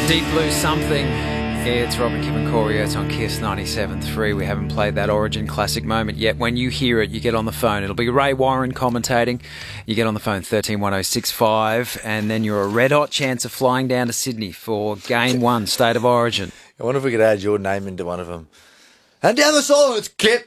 Deep Blue Something. It's Robin, Kim and Corey. It's on Kiss 97.3. We haven't played that Origin classic moment yet. When you hear it, you get on the phone. It'll be Ray Warren commentating. You get on the phone 131065, and then you're a red-hot chance of flying down to Sydney for Game 1, State of Origin. I wonder if we could add your name into one of them. And down the silence, Kip.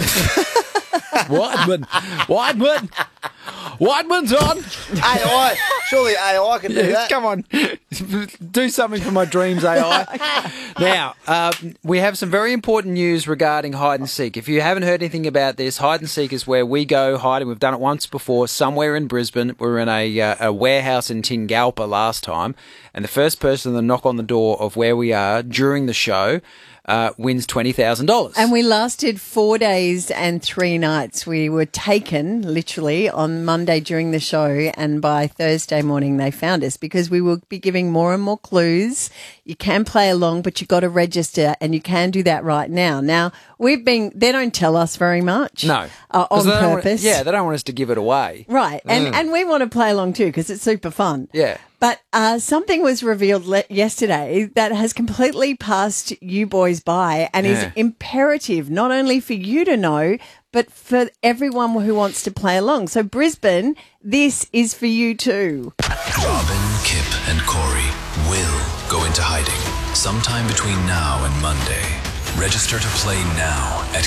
Whiteman's on. AI. Surely AI can do that. Come on. Do something for my dreams, AI. Now, we have some very important news regarding hide and seek. If you haven't heard anything about this, hide and seek is where we go hiding. We've done it once before, somewhere in Brisbane. We were in a warehouse in Tingalpa last time, and the first person to knock on the door of where we are during the show wins $20,000. And we lasted 4 days and 3 nights. We were taken, literally, on Monday during the show, and by Thursday morning they found us because we will be giving more and more clues. You can play along, but you've got to register, and you can do that right now. Now, they don't tell us very much. No. On purpose. They don't want us to give it away. Right. And we want to play along too because it's super fun. Yeah. But something was revealed yesterday that has completely passed you boys by and is imperative not only for you to know, but for everyone who wants to play along. So, Brisbane, this is for you too. Robin, Kip and Corey will go into hiding sometime between now and Monday. Register to play now at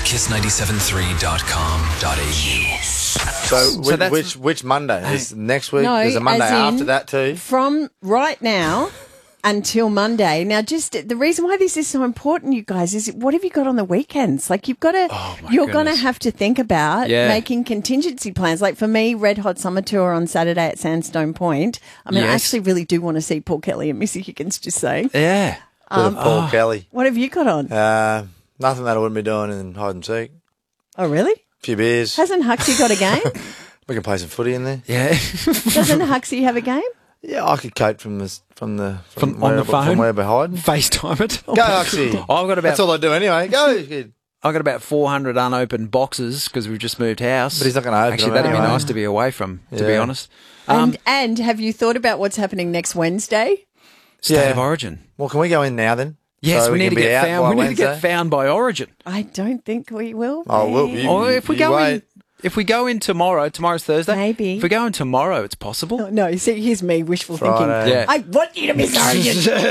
kiss973.com.au. So which Monday? Is next week? No, There's a Monday as in after that too? From right now until Monday. Now, just the reason why this is so important, you guys, is what have you got on the weekends? Like, you've got to, you're going to have to think about making contingency plans. Like for me, Red Hot Summer Tour on Saturday at Sandstone Point. I mean, I actually really do want to see Paul Kelly and Missy Higgins, just saying. Yeah. Paul Kelly. What have you got on? Nothing that I wouldn't be doing in hide and seek. Oh, really? A few beers. Hasn't Huxley got a game? We can play some footy in there. Yeah. Doesn't Huxley have a game? Yeah, I could cope from the on the phone, from where we're hiding. FaceTime it. Go, Huxley. That's all I do anyway. Go, kid. I've got about 400 unopened boxes because we've just moved house. But he's not going to open Actually, them that'd anyway. be nice to be away from, to be honest. And have you thought about what's happening next Wednesday? State of Origin. Well, can we go in now then? Yes, So we need to can be get out found. by We need to get Wednesday? found by Origin. I don't think we will. Oh, well, Or if we you go in, wait. if we go in tomorrow, tomorrow's Thursday. Maybe. If we go in tomorrow, it's possible. No, see, here's me wishful Friday. thinking. Yeah. I want you to miss Origin.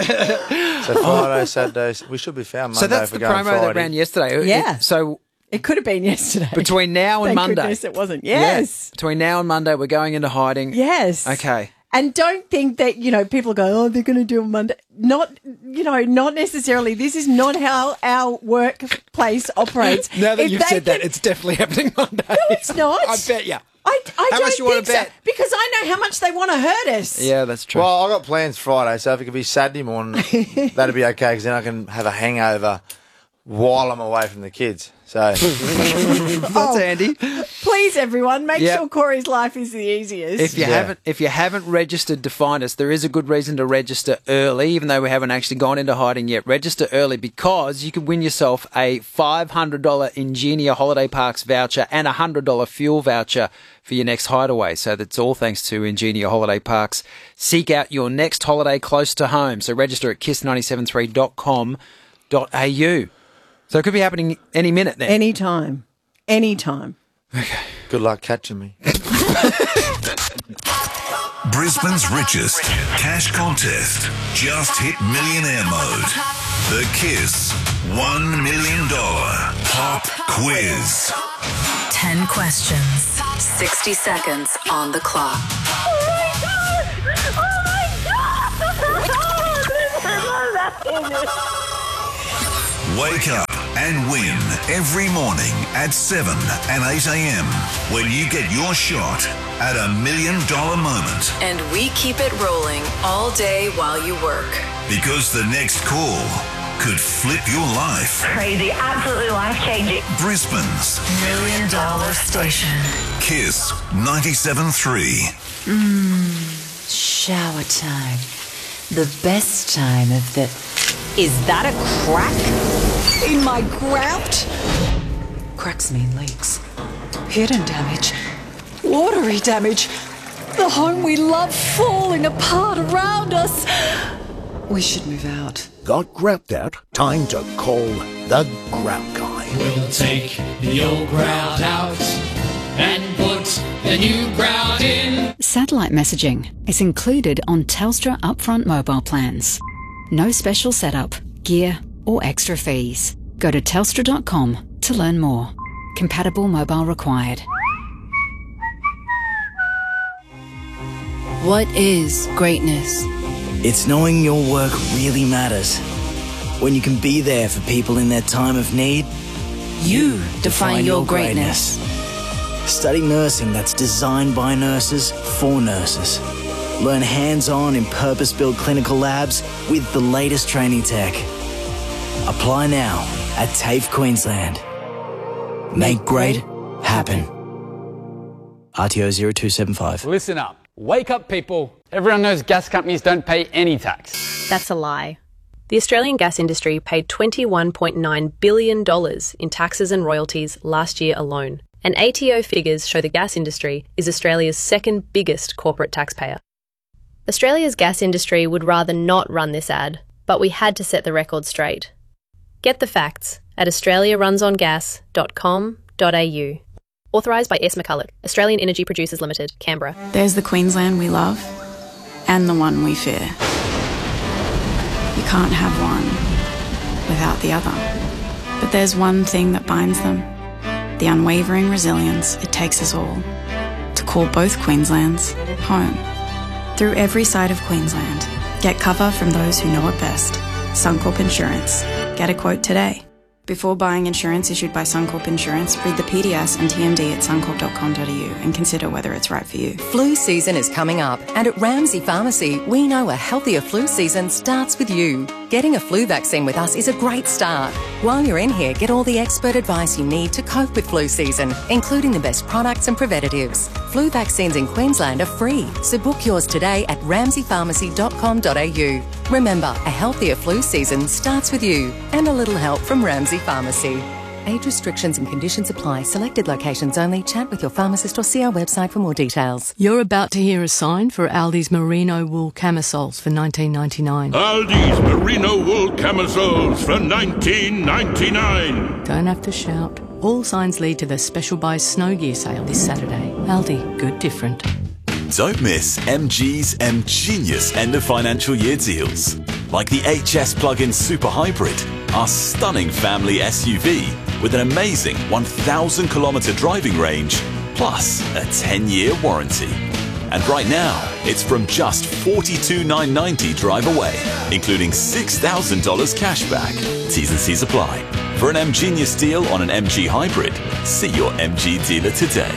So Friday, Saturday, we should be found Monday So that's if we the go on promo that Friday. ran yesterday. Yeah. So It could have been yesterday. between now and Thank Monday. goodness it wasn't. Yes. Between now and Monday, we're going into hiding. Yes. Okay. And don't think that, people go, oh, they're going to do it Monday. Not necessarily. This is not how our workplace operates. Now that If you've they said that, can- it's definitely happening Monday. No, it's not. I bet you. I How don't much you wanna think so. bet? Because I know how much they want to hurt us. Yeah, that's true. Well, I've got plans Friday, so if it could be Saturday morning, that'd be okay, because then I can have a hangover while I'm away from the kids. So that's handy. Please, everyone, make Yep. sure Corey's life is the easiest. If you haven't registered to find us, there is a good reason to register early, even though we haven't actually gone into hiding yet. Register early because you could win yourself a $500 Ingenia Holiday Parks voucher and a $100 fuel voucher for your next hideaway. So that's all thanks to Ingenia Holiday Parks. Seek out your next holiday close to home. So register at kiss973.com.au. So it could be happening any minute then. Anytime. Okay. good luck catching me. Brisbane's richest cash contest just hit millionaire mode. The Kiss $1 million pop quiz. 10 questions, 60 seconds on the clock. Wake up and win every morning at 7 and 8 a.m. when you get your shot at $1 million moment. And we keep it rolling all day while you work. Because the next call could flip your life. Crazy, absolutely life-changing. Brisbane's $1 million station. Kiss 97.3. Shower time. The best time of the... Is that a crack in my grout? Cracks mean leaks. Hidden damage. Watery damage. The home we love falling apart around us. We should move out. Got grout out? Time to call the Grout Guy. We'll take the old grout out and put the new grout in. Satellite messaging is included on Telstra upfront mobile plans. No special setup, gear or extra fees. Go to telstra.com to learn more. Compatible mobile required. What is greatness? It's knowing your work really matters. When you can be there for people in their time of need, you define your greatness. Study nursing that's designed by nurses for nurses. Learn hands-on in purpose-built clinical labs with the latest training tech. Apply now at TAFE Queensland. Make great happen. RTO 0275. Listen up. Wake up, people. Everyone knows gas companies don't pay any tax. That's a lie. The Australian gas industry paid $21.9 billion in taxes and royalties last year alone. And ATO figures show the gas industry is Australia's second biggest corporate taxpayer. Australia's gas industry would rather not run this ad, but we had to set the record straight. Get the facts at australiarunsongas.com.au. Authorised by S. McCulloch, Australian Energy Producers Limited, Canberra. There's the Queensland we love and the one we fear. You can't have one without the other. But there's one thing that binds them. The unwavering resilience it takes us all to call both Queenslands home. Through every side of Queensland, get cover from those who know it best. Suncorp Insurance. Get a quote today. Before buying insurance issued by Suncorp Insurance, read the PDS and TMD at suncorp.com.au and consider whether it's right for you. Flu season is coming up, and at Ramsay Pharmacy, we know a healthier flu season starts with you. Getting a flu vaccine with us is a great start. While you're in here, get all the expert advice you need to cope with flu season, including the best products and preventatives. Flu vaccines in Queensland are free, so book yours today at ramsaypharmacy.com.au. Remember, a healthier flu season starts with you, and a little help from Ramsay Pharmacy. Age restrictions and conditions apply. Selected locations only. Chat with your pharmacist or see our website for more details. You're about to hear a sign for Aldi's merino wool camisoles for $19.99. Aldi's merino wool camisoles for $19.99. Don't have to shout. All signs lead to the special buy snow gear sale this Saturday. Aldi, good different. Don't miss MG's M-Genius end of financial year deals. Like the HS plug-in Super Hybrid, our stunning family SUV with an amazing 1,000 kilometre driving range, plus a 10-year warranty. And right now, it's from just $42,990 drive away, including $6,000 cash back. T's and C's apply. For an M-Genius deal on an MG Hybrid, see your MG dealer today.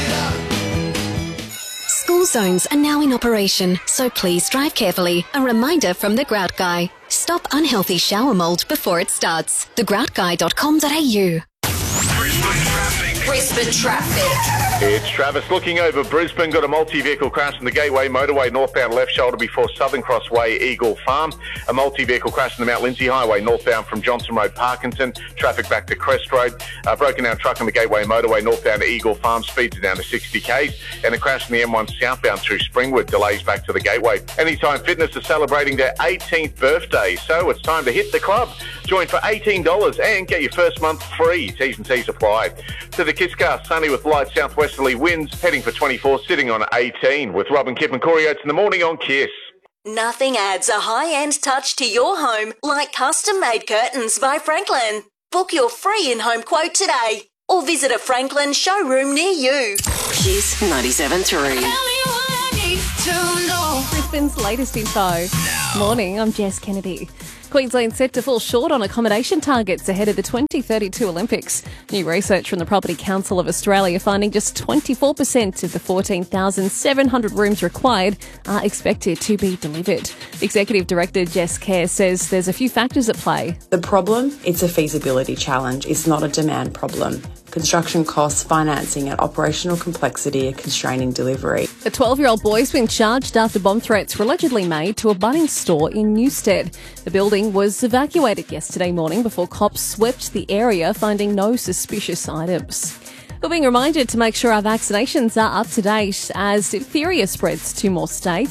School zones are now in operation, so please drive carefully. A reminder from the Grout Guy. Stop unhealthy shower mould before it starts. thegroutguy.com.au. Brisbane traffic. It's Travis looking over Brisbane. Got a multi-vehicle crash in the Gateway Motorway northbound left shoulder before Southern Cross Way, Eagle Farm. A multi-vehicle crash in the Mount Lindsay Highway northbound from Johnson Road, Parkinson. Traffic back to Crest Road. Broken down truck on the Gateway Motorway northbound to Eagle Farm. Speeds are down to 60 k's. And a crash in the M1 southbound through Springwood. Delays back to the Gateway. Anytime Fitness is celebrating their 18th birthday, so it's time to hit the club. Join for $18 and get your first month free. T's and C's apply. To the Kiska, sunny with light southwesterly winds, heading for 24, sitting on 18. With Rob and Kip and Corey Oates in the morning on KISS. Nothing adds a high-end touch to your home like custom-made curtains by Franklin. Book your free in-home quote today or visit a Franklin showroom near you. KISS 97.3. Brisbane's latest info. Morning, I'm Jess Kennedy. Queensland set to fall short on accommodation targets ahead of the 2032 Olympics. New research from the Property Council of Australia finding just 24% of the 14,700 rooms required are expected to be delivered. Executive Director Jess Kerr says there's a few factors at play. The problem, it's a feasibility challenge. It's not a demand problem. Construction costs, financing and operational complexity are constraining delivery. A 12-year-old boy's been charged after bomb threats were allegedly made to a Bunnings store in Newstead. The building was evacuated yesterday morning before cops swept the area, finding no suspicious items. We're being reminded to make sure our vaccinations are up to date as diphtheria spreads to more states.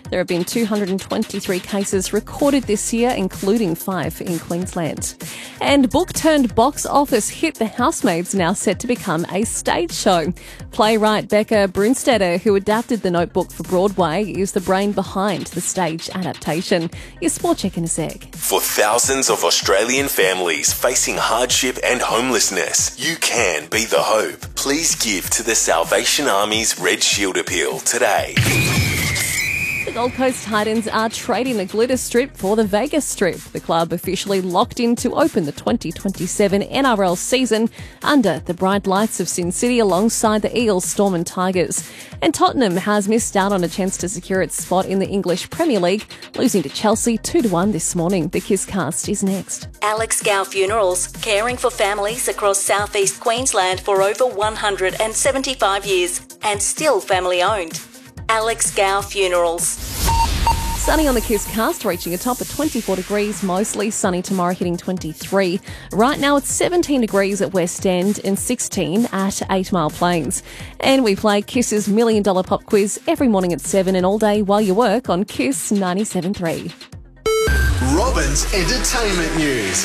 There have been 223 cases recorded this year, including 5 in Queensland. And book-turned-box office hit The Housemaids now set to become a stage show. Playwright Becca Brunstetter, who adapted The Notebook for Broadway, is the brain behind the stage adaptation. Your sport check in a sec. For thousands of Australian families facing hardship and homelessness, you can be the hope. Please give to the Salvation Army's Red Shield Appeal today. The Gold Coast Titans are trading the Glitter Strip for the Vegas Strip. The club officially locked in to open the 2027 NRL season under the bright lights of Sin City alongside the Eels, Storm and Tigers. And Tottenham has missed out on a chance to secure its spot in the English Premier League, losing to Chelsea 2-1 this morning. The Kisscast is next. Alex Gow Funerals, caring for families across southeast Queensland for over 175 years and still family owned. Alex Gow Funerals. Sunny on the Kisscast, reaching a top of 24 degrees, mostly sunny tomorrow, hitting 23. Right now it's 17 degrees at West End and 16 at 8 Mile Plains. And we play Kiss's $1 Million Pop Quiz every morning at 7 and all day while you work on Kiss 97.3. Robin's Entertainment News.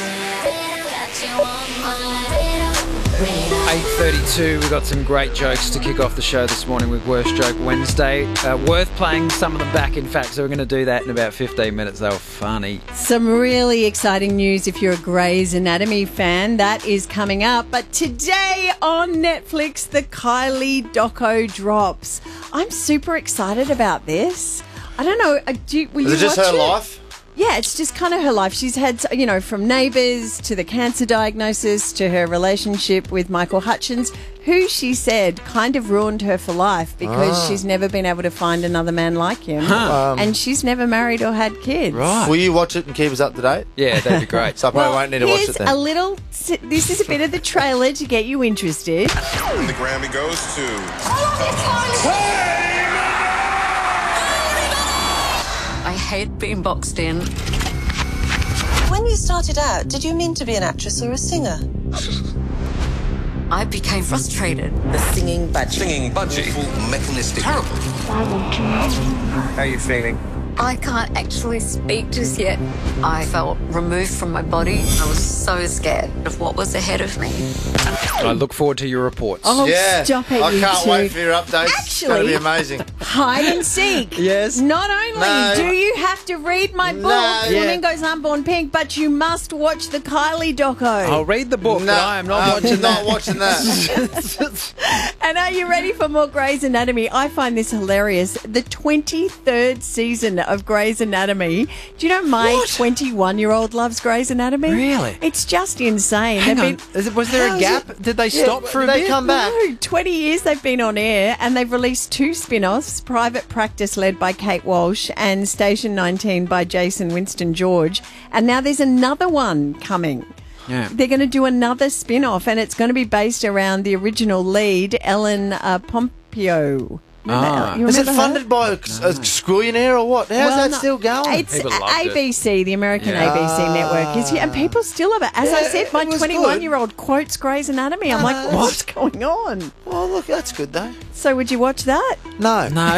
8:32, we've got some great jokes to kick off the show this morning with Worst Joke Wednesday. Worth playing some of them back, in fact, so we're going to do that in about 15 minutes. They were funny. Some really exciting news if you're a Grey's Anatomy fan. That is coming up. But today on Netflix, the Kylie doco drops. I'm super excited about this. I don't know. Will Is it just her life? Yeah, it's just kind of her life. She's had, from Neighbours to the cancer diagnosis to her relationship with Michael Hutchins, who she said kind of ruined her for life because she's never been able to find another man like him. And she's never married or had kids. Right. Will you watch it and keep us up to date? Yeah, that'd be great. So I probably won't need to watch it then. This is a bit of the trailer to get you interested. And the Grammy goes to... I hate being boxed in. When you started out, did you mean to be an actress or a singer? I became frustrated. The singing budgie. Singing budgie. Awful, mechanistic. Terrible. How are you feeling? I can't actually speak just yet. I felt removed from my body. I was so scared of what was ahead of me. I look forward to your reports. Oh, yeah. Stop it, I you can't two. wait for your updates. Actually, it's going to be amazing. Hide and seek. Yes. Not only do you have to read my book, Flamingo's Unborn Pink, but you must watch the Kylie doco. I'll read the book, but I am not watching that. Not watching that. And are you ready for more Grey's Anatomy? I find this hilarious. The 23rd season of Grey's Anatomy. Do you know my 21-year-old loves Grey's Anatomy? Really? It's just insane. Hang on. Was there a gap? Did they stop for a bit? Did they come back? No, 20 years they've been on air and they've released 2 spin-offs, Private Practice led by Kate Walsh and Station 19 by Jason Winston George. And now there's another one coming. Yeah. They're going to do another spin-off and it's going to be based around the original lead, Ellen Pompeo. Is it funded by a Screwionaire or what? How's that still going? It's ABC, the American ABC network. And people still love it. As I said, my 21-year-old quotes Grey's Anatomy. I'm like, what's going on? Well, look, that's good though. So would you watch that? No.